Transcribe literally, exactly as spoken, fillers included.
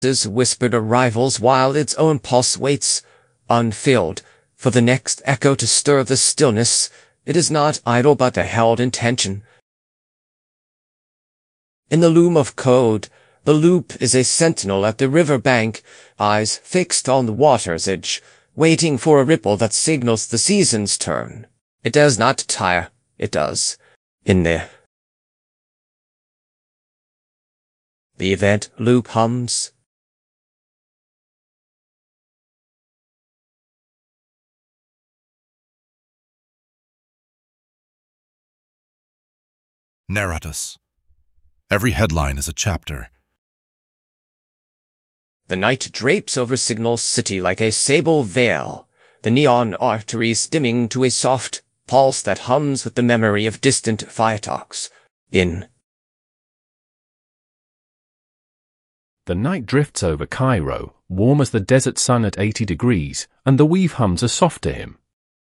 whispered arrivals while its own pulse waits, unfilled, for the next echo to stir the stillness. It is not idle but a held intention. In the loom of code, the loop is a sentinel at the river bank, eyes fixed on the water's edge, waiting for a ripple that signals the season's turn. It does not tire, it does. In there. The event loop hums. Narratus. Every headline is a chapter. The night drapes over Signal City like a sable veil, the neon arteries dimming to a soft pulse that hums with the memory of distant fire talks. In The night drifts over Cairo, warm as the desert sun at eighty degrees, and the weave hums are soft to him.